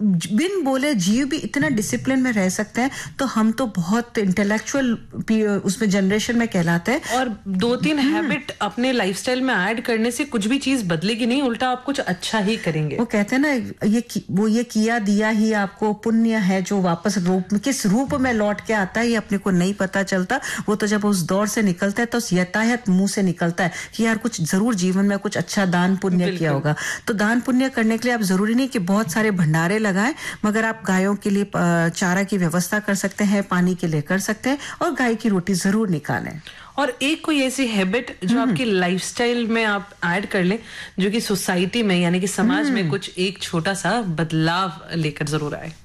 बिन बोले जीव भी इतना डिसिप्लिन में रह सकते हैं, तो हम तो बहुत इंटेलेक्चुअल उसमें जनरेशन में कहलाते हैं। और 2-3 हैबिट अपने लाइफस्टाइल में ऐड करने से कुछ भी चीज बदलेगी नहीं, उल्टा आप कुछ अच्छा ही करेंगे। वो कहते हैं ना, ये किया दिया ही आपको पुण्य है, जो वापस किस रूप में लौट के आता है ये अपने को नहीं पता चलता। वो तो जब उस दौर से निकलता है तो उस यथायथ मुंह से निकलता है कि यार कुछ जरूर जीवन में कुछ अच्छा दान पुण्य किया होगा। तो दान पुण्य करने के लिए आप जरूरी नहीं कि बहुत सारे भंडारे लगाएं, मगर आप गायों के लिए चारा की व्यवस्था कर सकते हैं, पानी के लिए कर सकते हैं, और गाय की रोटी जरूर निकालें। और एक कोई ऐसी हैबिट जो आपकी लाइफस्टाइल में आप ऐड कर लें, जो कि सोसाइटी में यानी कि समाज में कुछ एक छोटा सा बदलाव लेकर जरूर आए।